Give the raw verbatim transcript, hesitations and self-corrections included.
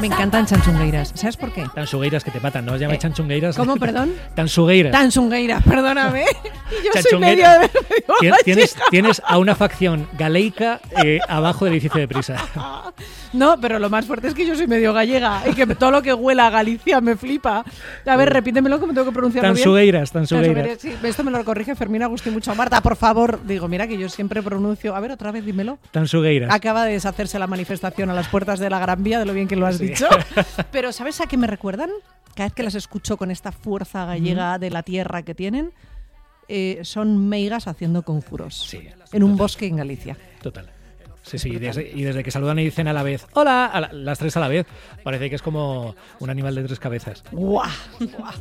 Me encantan chanchungueiras. ¿Sabes por qué? Tan sugueiras que te matan, ¿no? Os llamáis Eh, chanchungueiras. ¿Cómo, perdón? Tan sugueiras. Tan sungueiras, perdóname. Y yo soy medio, Chanchungueira. medio Tien- Tienes, gallega. tienes a una facción galeica eh, abajo del edificio de prisa. No, pero lo más fuerte es que yo soy medio gallega y que todo lo que huela a Galicia me flipa. A ver, repítemelo que me tengo que pronunciarlo Tan bien. sugueiras, tan Tan sugueiras. sugueiras, sí. Esto me lo corrige Fermín Agustín mucho. Marta, por favor. Digo, mira que yo siempre pronuncio... A ver, otra vez, dímelo. Tan sugueiras. Acaba de deshacerse la manifestación a las puertas de la Gran Vía, de lo bien que lo has Sí. dicho. Pero ¿sabes a qué me recuerdan? Cada vez que las escucho con esta fuerza gallega de la tierra que tienen, eh, son meigas haciendo conjuros. Sí, en un total. bosque en Galicia. Total. Sí, sí, y desde, y desde que saludan y dicen a la vez, hola, a la- las tres a la vez, parece que es como un animal de tres cabezas. ¡Guau! ¡Guau!